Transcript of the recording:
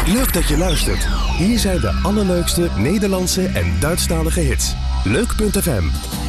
Leuk dat je luistert. Hier zijn de allerleukste Nederlandse en Duitsstalige hits. Leuk.fm